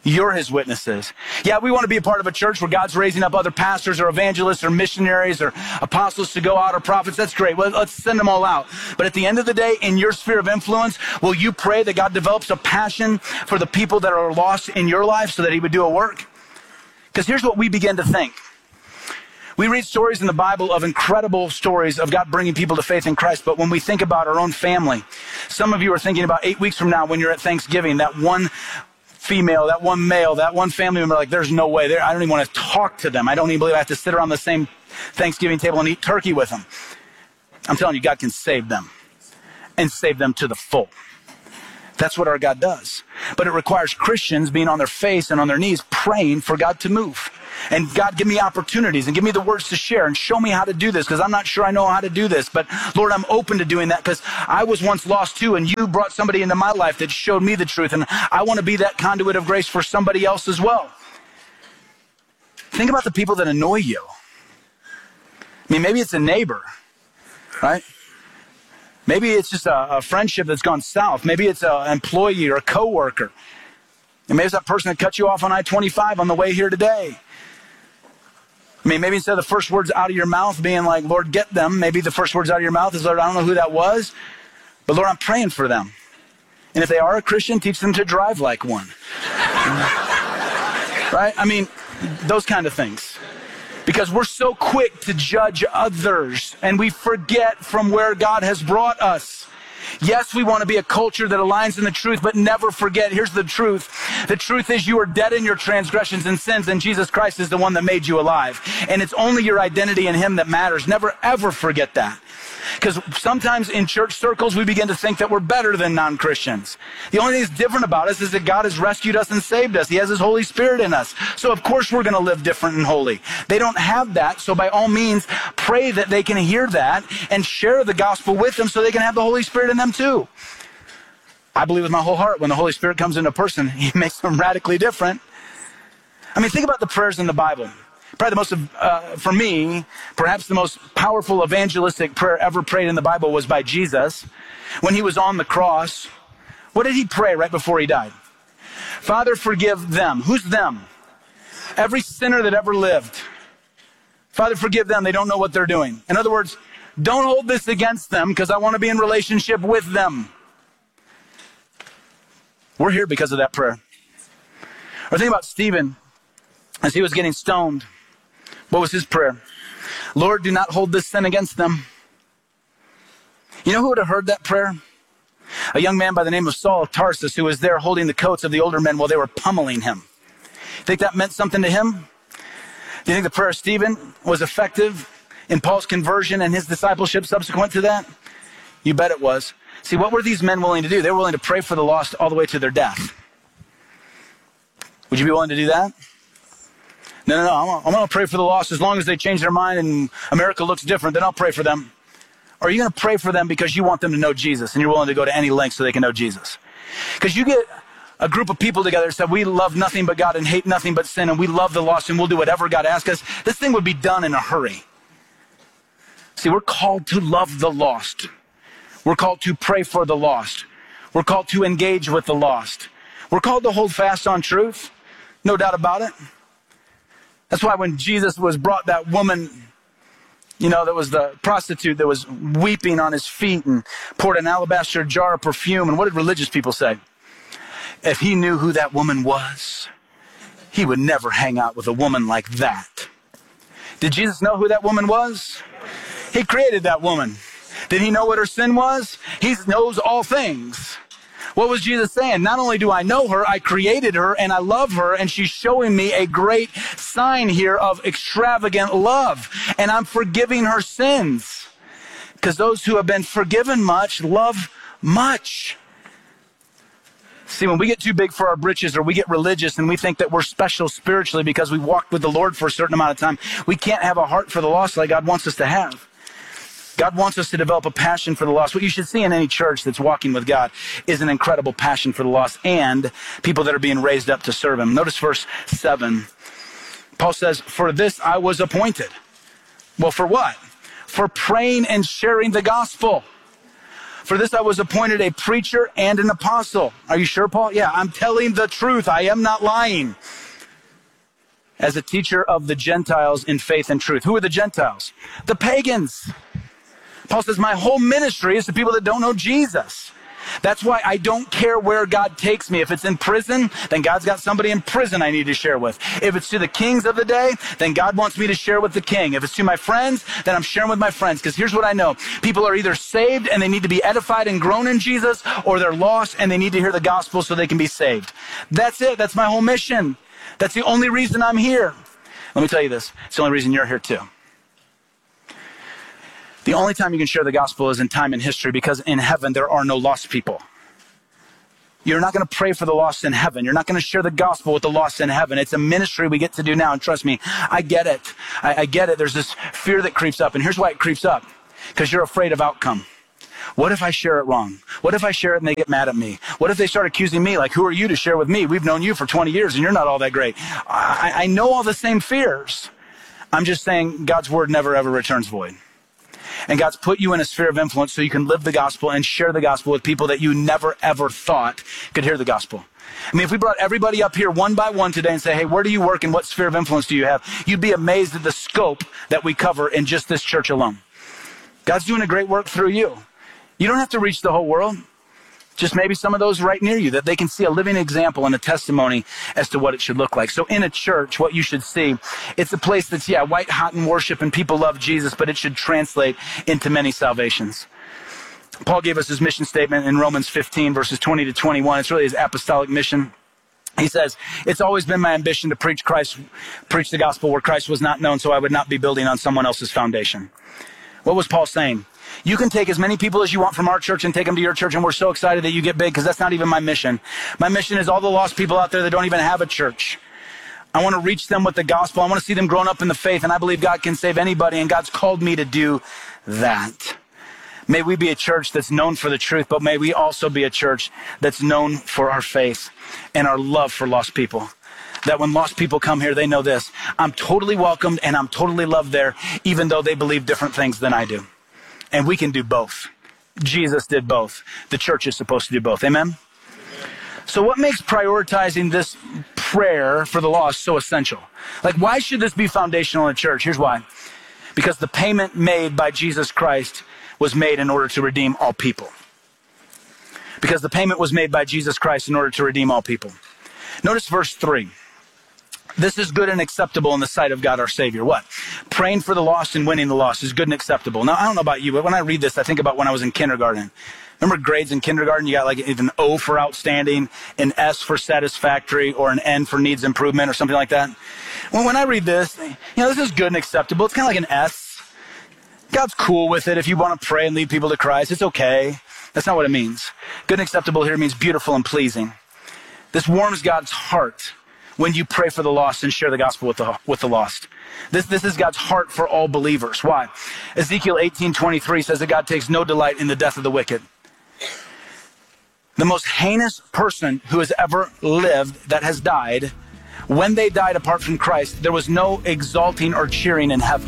You're his witnesses. Yeah, we want to be a part of a church where God's raising up other pastors or evangelists or missionaries or apostles to go out or prophets. That's great. Well, let's send them all out. But at the end of the day, in your sphere of influence, will you pray that God develops a passion for the people that are lost in your life so that he would do a work? Because here's what we begin to think. We read stories in the Bible of incredible stories of God bringing people to faith in Christ. But when we think about our own family, some of you are thinking about 8 weeks from now when you're at Thanksgiving, that one female, that one male, that one family member, like, there's no way. I don't even want to talk to them. I don't even believe I have to sit around the same Thanksgiving table and eat turkey with them. I'm telling you, God can save them and save them to the full. That's what our God does. But it requires Christians being on their face and on their knees praying for God to move. And God, give me opportunities and give me the words to share and show me how to do this, because I'm not sure I know how to do this. But Lord, I'm open to doing that because I was once lost too, and you brought somebody into my life that showed me the truth, and I want to be that conduit of grace for somebody else as well. Think about the people that annoy you. I mean, maybe it's a neighbor, right? Maybe it's just a friendship that's gone south. Maybe it's an employee or a coworker. And maybe it's that person that cut you off on I-25 on the way here today. I mean, maybe instead of the first words out of your mouth being like, Lord, get them, maybe the first words out of your mouth is, Lord, I don't know who that was, but Lord, I'm praying for them. And if they are a Christian, teach them to drive like one. Right? I mean, those kind of things. Because we're so quick to judge others, and we forget from where God has brought us. Yes, we want to be a culture that aligns in the truth, but never forget, here's the truth. The truth is you are dead in your transgressions and sins, and Jesus Christ is the one that made you alive. And it's only your identity in him that matters. Never, ever forget that. Because sometimes in church circles, we begin to think that we're better than non-Christians. The only thing that's different about us is that God has rescued us and saved us. He has his Holy Spirit in us. So of course we're going to live different and holy. They don't have that. So by all means, pray that they can hear that and share the gospel with them so they can have the Holy Spirit in them too. I believe with my whole heart when the Holy Spirit comes into a person, he makes them radically different. I mean, think about the prayers in the Bible. Probably the most, for me, perhaps the most powerful evangelistic prayer ever prayed in the Bible was by Jesus. When he was on the cross, what did he pray right before he died? Father, forgive them. Who's them? Every sinner that ever lived. Father, forgive them. They don't know what they're doing. In other words, don't hold this against them because I want to be in relationship with them. We're here because of that prayer. Or think about Stephen as he was getting stoned. What was his prayer? Lord, do not hold this sin against them. You know who would have heard that prayer? A young man by the name of Saul of Tarsus who was there holding the coats of the older men while they were pummeling him. Think that meant something to him? Do you think the prayer of Stephen was effective in Paul's conversion and his discipleship subsequent to that? You bet it was. See, what were these men willing to do? They were willing to pray for the lost all the way to their death. Would you be willing to do that? No, I'm going to pray for the lost as long as they change their mind and America looks different, then I'll pray for them. Or are you going to pray for them because you want them to know Jesus and you're willing to go to any length so they can know Jesus? Because you get a group of people together that said, we love nothing but God and hate nothing but sin, and we love the lost and we'll do whatever God asks us. This thing would be done in a hurry. See, we're called to love the lost. We're called to pray for the lost. We're called to engage with the lost. We're called to hold fast on truth. No doubt about it. That's why when Jesus was brought, that woman, that was the prostitute that was weeping on his feet and poured an alabaster jar of perfume. And what did religious people say? If he knew who that woman was, he would never hang out with a woman like that. Did Jesus know who that woman was? He created that woman. Did he know what her sin was? He knows all things. What was Jesus saying? Not only do I know her, I created her and I love her, and she's showing me a great sign here of extravagant love, and I'm forgiving her sins. Because those who have been forgiven much love much. See, when we get too big for our britches or we get religious and we think that we're special spiritually because we walked with the Lord for a certain amount of time, we can't have a heart for the lost like God wants us to have. God wants us to develop a passion for the lost. What you should see in any church that's walking with God is an incredible passion for the lost and people that are being raised up to serve him. Notice verse 7. Paul says, for this I was appointed. Well, for what? For praying and sharing the gospel. For this I was appointed a preacher and an apostle. Are you sure, Paul? Yeah, I'm telling the truth. I am not lying. As a teacher of the Gentiles in faith and truth. Who are the Gentiles? The pagans. Paul says, my whole ministry is to people that don't know Jesus. That's why I don't care where God takes me. If it's in prison, then God's got somebody in prison I need to share with. If it's to the kings of the day, then God wants me to share with the king. If it's to my friends, then I'm sharing with my friends. Because here's what I know. People are either saved and they need to be edified and grown in Jesus, or they're lost and they need to hear the gospel so they can be saved. That's it. That's my whole mission. That's the only reason I'm here. Let me tell you this. It's the only reason you're here too. The only time you can share the gospel is in time and history, because in heaven there are no lost people. You're not going to pray for the lost in heaven. You're not going to share the gospel with the lost in heaven. It's a ministry we get to do now. And trust me, I get it. I get it. There's this fear that creeps up. And here's why it creeps up. Because you're afraid of outcome. What if I share it wrong? What if I share it and they get mad at me? What if they start accusing me? Like, who are you to share with me? We've known you for 20 years and you're not all that great. I know all the same fears. I'm just saying God's word never ever returns void. And God's put you in a sphere of influence so you can live the gospel and share the gospel with people that you never, ever thought could hear the gospel. I mean, if we brought everybody up here one by one today and say, hey, where do you work and what sphere of influence do you have? You'd be amazed at the scope that we cover in just this church alone. God's doing a great work through you. You don't have to reach the whole world. Just maybe some of those right near you, that they can see a living example and a testimony as to what it should look like. So in a church, what you should see, it's a place that's, white hot in worship and people love Jesus, but it should translate into many salvations. Paul gave us his mission statement in Romans 15, verses 20 to 21. It's really his apostolic mission. He says, it's always been my ambition to preach the gospel where Christ was not known, so I would not be building on someone else's foundation. What was Paul saying? You can take as many people as you want from our church and take them to your church, and we're so excited that you get big, because that's not even my mission. My mission is all the lost people out there that don't even have a church. I want to reach them with the gospel. I want to see them growing up in the faith, and I believe God can save anybody, and God's called me to do that. May we be a church that's known for the truth, but may we also be a church that's known for our faith and our love for lost people. That when lost people come here, they know this: I'm totally welcomed and I'm totally loved there, even though they believe different things than I do. And we can do both. Jesus did both. The church is supposed to do both. Amen? So what makes prioritizing this prayer for the lost so essential? Like, why should this be foundational in a church? Here's why. Because the payment made by Jesus Christ was made in order to redeem all people. Because the payment was made by Jesus Christ in order to redeem all people. Notice verse 3. This is good and acceptable in the sight of God our Savior. What? Praying for the lost and winning the lost is good and acceptable. Now, I don't know about you, but when I read this, I think about when I was in kindergarten. Remember grades in kindergarten? You got like an O for outstanding, an S for satisfactory, or an N for needs improvement, or something like that. Well, when I read this, this is good and acceptable. It's kind of like an S. God's cool with it. If you want to pray and lead people to Christ, it's okay. That's not what it means. Good and acceptable here means beautiful and pleasing. This warms God's heart when you pray for the lost and share the gospel with the lost. This is God's heart for all believers. Why? Ezekiel 18:23 says that God takes no delight in the death of the wicked. The most heinous person who has ever lived that has died, when they died apart from Christ, there was no exalting or cheering in heaven.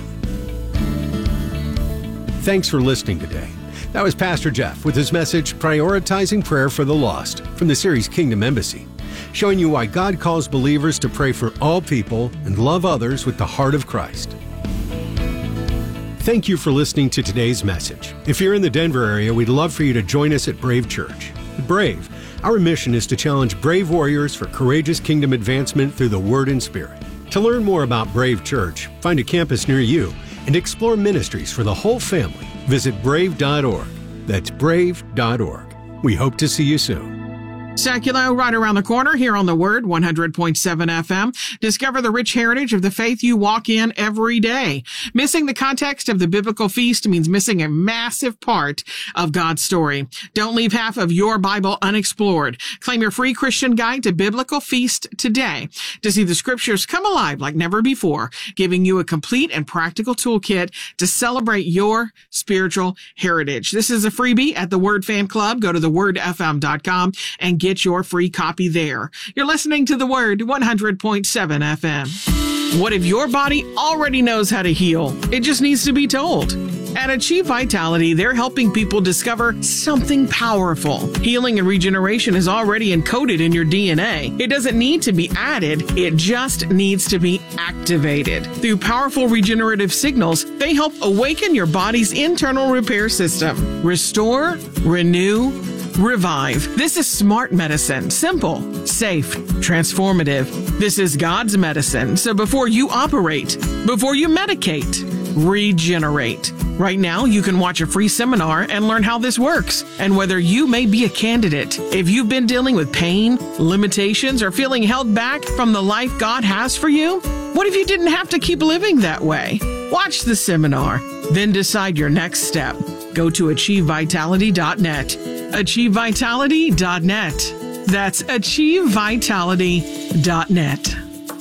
Thanks for listening today. That was Pastor Jeff with his message, Prioritizing Prayer for the Lost, from the series Kingdom Embassy, showing you why God calls believers to pray for all people and love others with the heart of Christ. Thank you for listening to today's message. If you're in the Denver area, we'd love for you to join us at Brave Church. At Brave, our mission is to challenge brave warriors for courageous kingdom advancement through the Word and Spirit. To learn more about Brave Church, find a campus near you, and explore ministries for the whole family, visit brave.org. That's brave.org. We hope to see you soon. Secular, right around the corner here on The Word, 100.7 FM. Discover the rich heritage of the faith you walk in every day. Missing the context of the biblical feast means missing a massive part of God's story. Don't leave half of your Bible unexplored. Claim your free Christian guide to Biblical Feast today to see the scriptures come alive like never before, giving you a complete and practical toolkit to celebrate your spiritual heritage. This is a freebie at the Word Fan Club. Go to thewordfm.com and get your free copy there. You're listening to The Word, 100.7 FM. What if your body already knows how to heal? It just needs to be told. At Achieve Vitality, they're helping people discover something powerful. Healing and regeneration is already encoded in your DNA. It doesn't need to be added, it just needs to be activated. Through powerful regenerative signals, they help awaken your body's internal repair system. Restore, renew, revive. This is smart medicine. Simple, safe, transformative. This is God's medicine. So before you operate, before you medicate, regenerate. Right now, you can watch a free seminar and learn how this works and whether you may be a candidate. If you've been dealing with pain, limitations, or feeling held back from the life God has for you, what if you didn't have to keep living that way? Watch the seminar, then decide your next step. Go to AchieveVitality.net. AchieveVitality.net. That's AchieveVitality.net.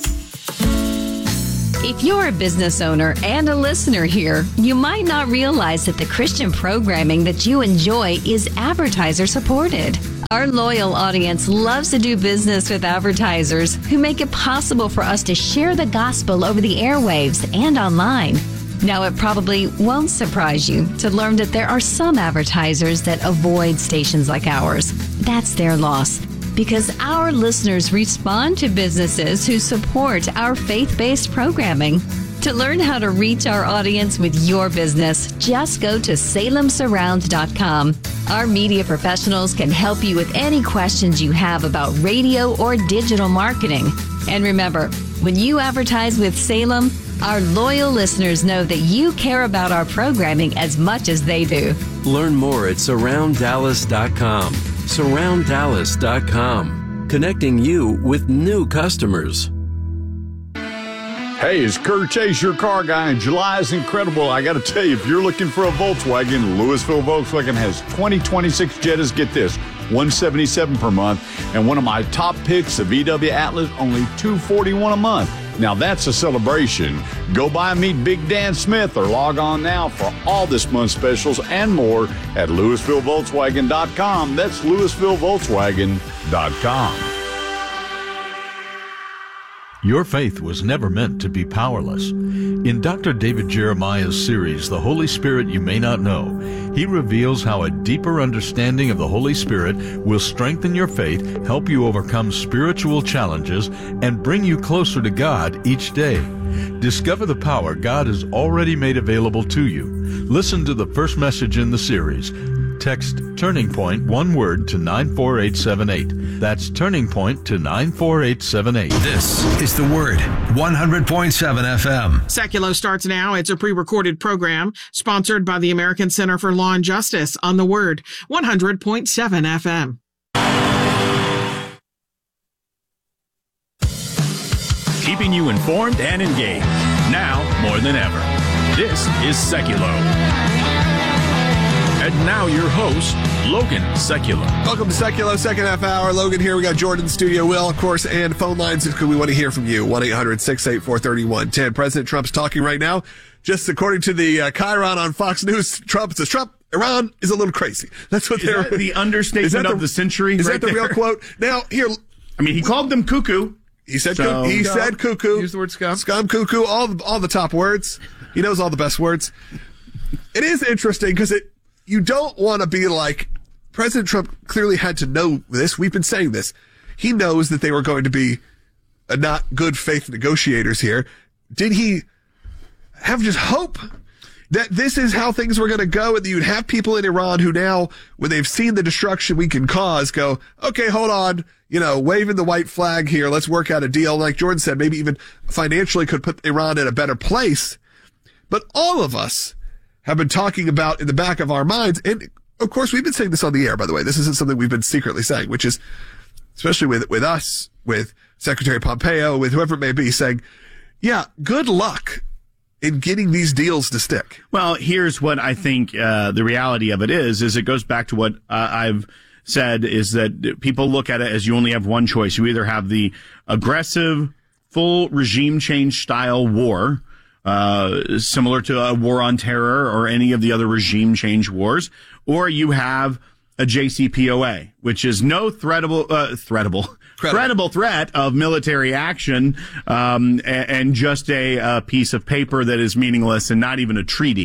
If you're a business owner and a listener here, you might not realize that the Christian programming that you enjoy is advertiser supported. Our loyal audience loves to do business with advertisers who make it possible for us to share the gospel over the airwaves and online. Now, it probably won't surprise you to learn that there are some advertisers that avoid stations like ours. That's their loss, because our listeners respond to businesses who support our faith-based programming. To learn how to reach our audience with your business, just go to salemsurround.com. Our media professionals can help you with any questions you have about radio or digital marketing. And remember, when you advertise with Salem, our loyal listeners know that you care about our programming as much as they do. Learn more at surrounddallas.com. Surrounddallas.com. Connecting you with new customers. Hey, it's Kurt Chase, your car guy, and July is incredible. I got to tell you, if you're looking for a Volkswagen, Louisville Volkswagen has 2026 Jettas, get this, $177 per month, and one of my top picks, the VW Atlas, only $241 a month. Now that's a celebration. Go by and meet Big Dan Smith or log on now for all this month's specials and more at LouisvilleVolkswagen.com. That's LouisvilleVolkswagen.com. Your faith was never meant to be powerless. In Dr. David Jeremiah's series, The Holy Spirit You May Not Know, he reveals how a deeper understanding of the Holy Spirit will strengthen your faith, help you overcome spiritual challenges, and bring you closer to God each day. Discover the power God has already made available to you. Listen to the first message in the series. Text Turning Point, one word, to 94878. That's Turning Point to 94878. This is The Word, 100.7 FM. Seculo starts now. It's a pre-recorded program sponsored by the American Center for Law and Justice on The Word, 100.7 FM. Keeping you informed and engaged, now more than ever. This is Seculo. And now your host, Logan Seculo. Welcome to Seculo, second half hour. Logan here. We got Jordan in studio, Will, of course, and phone lines because we want to hear from you. 1-800-684-3110. President Trump's talking right now. Just according to the Chiron on Fox News, Trump says, Iran is a little crazy. That's what they're... the understatement of the century? Is that the real quote? Now, here... I mean, he called them cuckoo. He said cuckoo. Use the word scum. Scum, cuckoo, all the top words. He knows all the best words. It is interesting because you don't want to be like, President Trump clearly had to know this. We've been saying this. He knows that they were going to be not good faith negotiators here. Did he have just hope that this is how things were going to go and that you'd have people in Iran who now, when they've seen the destruction we can cause, go, okay, hold on, waving the white flag here. Let's work out a deal. Like Jordan said, maybe even financially could put Iran in a better place. But all of us have been talking about in the back of our minds, and of course we've been saying this on the air, by the way. This isn't something we've been secretly saying, which is, especially with us, with Secretary Pompeo, with whoever it may be, saying, yeah, good luck in getting these deals to stick. Well, here's what I think the reality of it is it goes back to what I've said, is that people look at it as you only have one choice. You either have the aggressive, full regime change style war, similar to a war on terror or any of the other regime change wars, or you have a JCPOA, which is no credible threat of military action, and just a piece of paper that is meaningless and not even a treaty.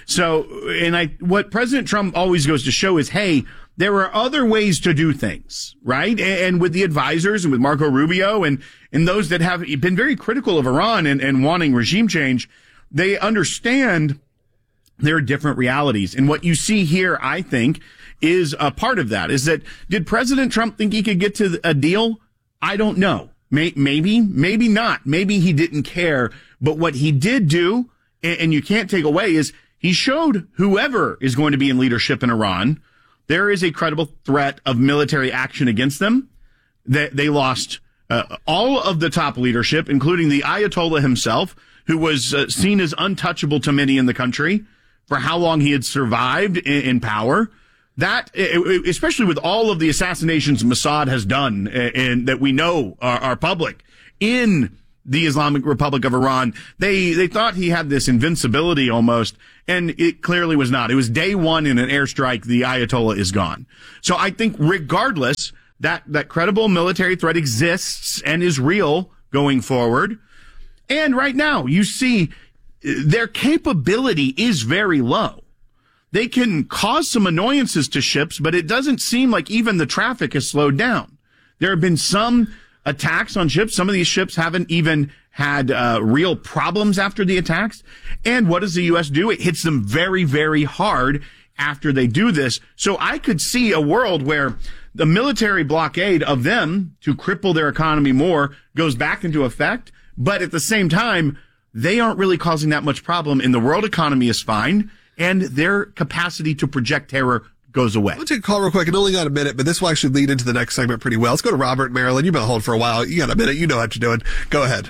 So, what President Trump always goes to show is, hey, there are other ways to do things, right? And with the advisors and with Marco Rubio and those that have been very critical of Iran and wanting regime change, they understand there are different realities. And what you see here, I think, is a part of that. Is that, did President Trump think he could get to a deal? I don't know. Maybe not. Maybe he didn't care. But what he did do, and you can't take away, is he showed whoever is going to be in leadership in Iran, there is a credible threat of military action against them. They lost all of the top leadership, including the Ayatollah himself, who was seen as untouchable to many in the country for how long he had survived in power. That, especially with all of the assassinations Mossad has done and that we know are public in the Islamic Republic of Iran, they thought he had this invincibility almost, and it clearly was not. It was day one in an airstrike, the Ayatollah is gone. So I think regardless, that credible military threat exists and is real going forward. And right now, you see their capability is very low. They can cause some annoyances to ships, but it doesn't seem like even the traffic has slowed down. There have been some attacks on ships. Some of these ships haven't even had real problems after the attacks. And what does the U.S. do? It hits them very, very hard after they do this. So I could see a world where the military blockade of them to cripple their economy more goes back into effect. But at the same time, they aren't really causing that much problem, and the world economy is fine, and their capacity to project terror goes away. Let's take a call real quick. I only got a minute, but this will actually lead into the next segment pretty well. Let's go to Robert in Maryland. You've been on hold for a while. You got a minute. You know what you're doing. Go ahead.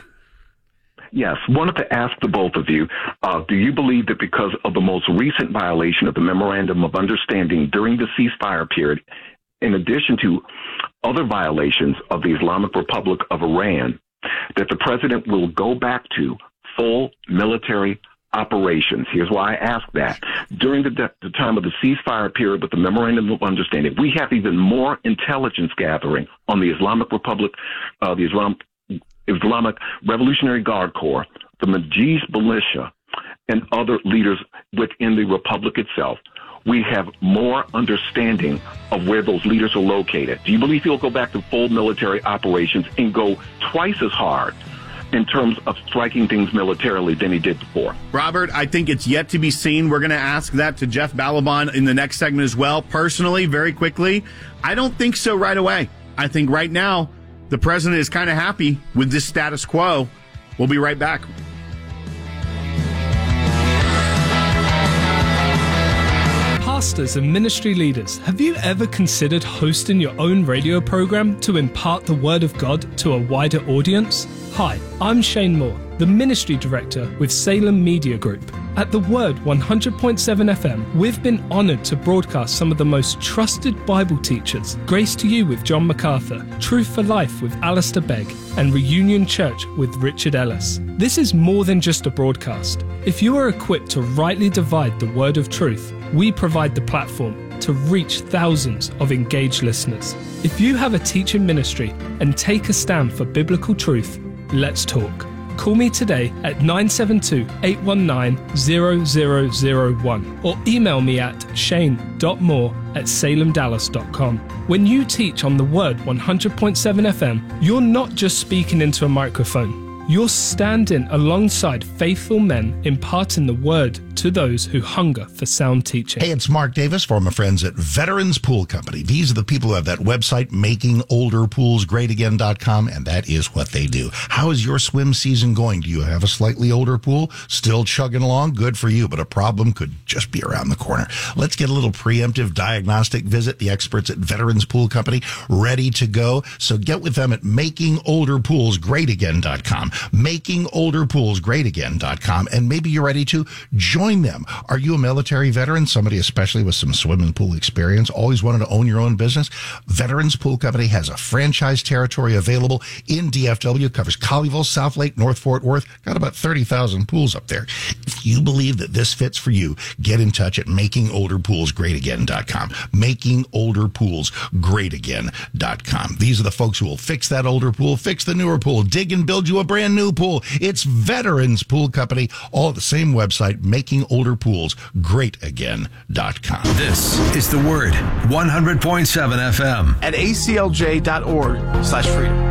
Yes. Wanted to ask the both of you, do you believe that because of the most recent violation of the Memorandum of Understanding during the ceasefire period, in addition to other violations of the Islamic Republic of Iran, that the president will go back to full military operations? Here's why I ask that. During the time of the ceasefire period with the Memorandum of Understanding, we have even more intelligence gathering on the Islamic Republic, the Islamic Revolutionary Guard Corps, the Majlis militia, and other leaders within the Republic itself. We have more understanding of where those leaders are located. Do you believe he'll go back to full military operations and go twice as hard in terms of striking things militarily than he did before? Robert, I think it's yet to be seen. We're going to ask that to Jeff Balaban in the next segment as well. Personally, very quickly, I don't think so right away. I think right now the president is kind of happy with this status quo. We'll be right back. Pastors and ministry leaders, have you ever considered hosting your own radio program to impart the Word of God to a wider audience? Hi, I'm Shane Moore, the Ministry Director with Salem Media Group. At The Word 100.7 FM, we've been honored to broadcast some of the most trusted Bible teachers, Grace to You with John MacArthur, Truth for Life with Alistair Begg, and Reunion Church with Richard Ellis. This is more than just a broadcast. If you are equipped to rightly divide the word of truth, we provide the platform to reach thousands of engaged listeners. If you have a teaching ministry and take a stand for biblical truth, let's talk. Call me today at 972-819-0001 or email me at shane.moore@salemdallas.com. When you teach on the Word 100.7 FM, you're not just speaking into a microphone. You're standing alongside faithful men imparting the Word to those who hunger for sound teaching. Hey, it's Mark Davis from my friends at Veterans Pool Company. These are the people who have that website, makingolderpoolsgreatagain.com, and that is what they do. How is your swim season going? Do you have a slightly older pool? Still chugging along? Good for you, but a problem could just be around the corner. Let's get a little preemptive diagnostic visit. The experts at Veterans Pool Company ready to go. So get with them at makingolderpoolsgreatagain.com. makingolderpoolsgreatagain.com, and maybe you're ready to join them. Are you a military veteran, somebody especially with some swimming pool experience, always wanted to own your own business? Veterans Pool Company has a franchise territory available in DFW, covers Colleyville, South Lake, North Fort Worth, got about 30,000 pools up there. If you believe that this fits for you, get in touch at makingolderpoolsgreatagain.com. makingolderpoolsgreatagain.com. These are the folks who will fix that older pool, fix the newer pool, dig and build you a brand brand new pool. It's Veterans Pool Company, all at the same website, making older pools greatagain.com. This is The Word, 100.7 FM. At aclj.org/freedom.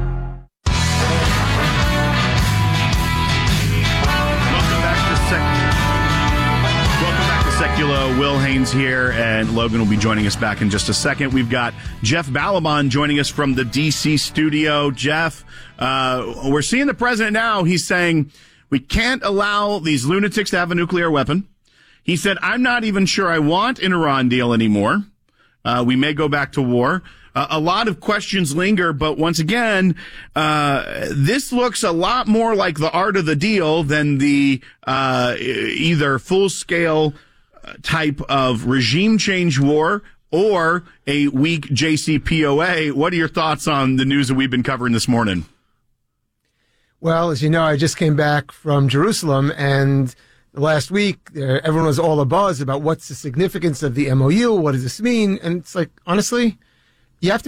Seculo, Will Haynes here, and Logan will be joining us back in just a second. We've got Jeff Balaban joining us from the D.C. studio. Jeff, we're seeing the president now. He's saying we can't allow these lunatics to have a nuclear weapon. He said, I'm not even sure I want an Iran deal anymore. We may go back to war. A lot of questions linger, but once again, this looks a lot more like the art of the deal than the either full-scale type of regime change war or a weak JCPOA. What are your thoughts on the news that we've been covering this morning? Well, as you know, I just came back from Jerusalem, and last week everyone was all abuzz about what's the significance of the MOU, what does this mean? And it's like, honestly, you have to